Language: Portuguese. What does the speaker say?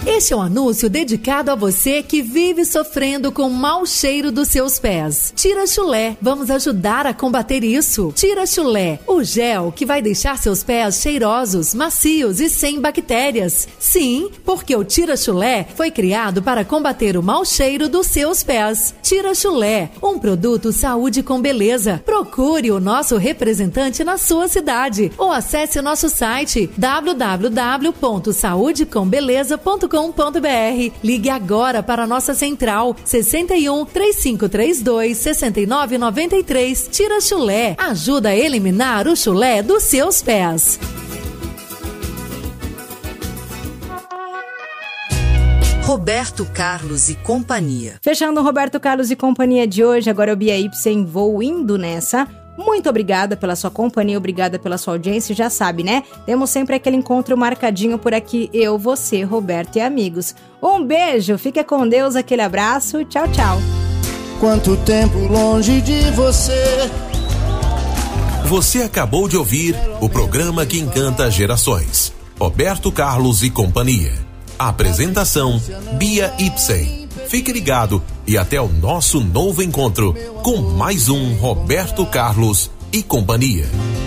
Este é um anúncio dedicado a você que vive sofrendo com o mau cheiro dos seus pés. Tira Chulé, vamos ajudar a combater isso. Tira Chulé, o gel que vai deixar seus pés cheirosos, macios e sem bactérias. Sim, porque o Tira Chulé foi criado para combater o mau cheiro dos seus pés. Tira Chulé, um produto saúde com beleza. Procure o nosso representante na sua cidade ou acesse o nosso site www.saudecombeleza.com.br. Ligue agora para a nossa central 61 3532 6993. Tira Chulé, ajuda a eliminar o chulé dos seus pés. Roberto Carlos e Companhia. Fechando o Roberto Carlos e Companhia de hoje, agora o Bia Ipsen, vou indo nessa. Muito obrigada pela sua companhia, obrigada pela sua audiência, já sabe, né? Temos sempre aquele encontro marcadinho por aqui, eu, você, Roberto e amigos. Um beijo, fica com Deus, aquele abraço, tchau, tchau. Quanto tempo longe de você. Você acabou de ouvir o programa que encanta gerações. Roberto Carlos e Companhia. Apresentação, Bia Ipsen. Fique ligado e até o nosso novo encontro com mais um Roberto Carlos e Companhia.